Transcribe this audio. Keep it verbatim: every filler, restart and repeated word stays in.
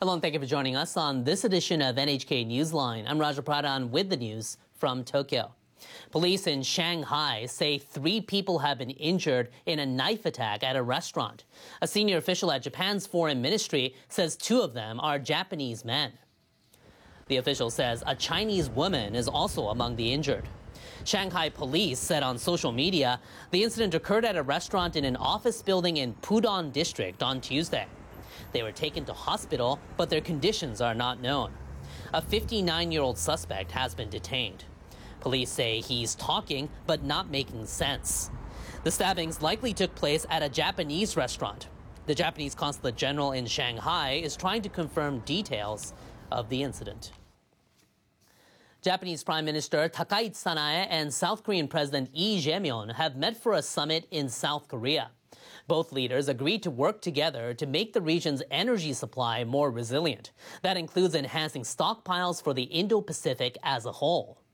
Hello and thank you for joining us on this edition of N H K Newsline. I'm Raja Pradhan with the news from Tokyo. Police in Shanghai say three people have been injured in a knife attack at a restaurant. A senior official at Japan's foreign ministry says two of them are Japanese men. The official says a Chinese woman is also among the injured. Shanghai police said on social media the incident occurred at a restaurant in an office building in Pudong district on Tuesday. They were taken to hospital, but their conditions are not known. A fifty-nine-year-old suspect has been detained. Police say he's talking but not making sense. The stabbings likely took place at a Japanese restaurant. The Japanese consulate general in Shanghai is trying to confirm details of the incident. Japanese Prime Minister Takaichi Sanae and South Korean President Lee Jae-myung have met for a summit in South Korea. Both leaders agreed to work together to make the region's energy supply more resilient. That includes enhancing stockpiles for the Indo-Pacific as a whole.